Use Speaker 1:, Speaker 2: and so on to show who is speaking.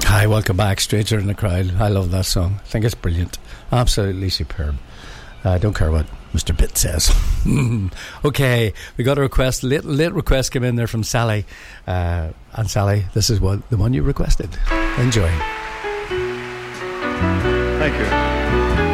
Speaker 1: Hi, welcome back. Stranger in the Crowd. I love that song. I think it's brilliant. Absolutely superb. I don't care what Mr. Bitt says. Okay, we got a request. Late request came in there from Sally. And Sally, this is the one you requested. Enjoy.
Speaker 2: Thank you.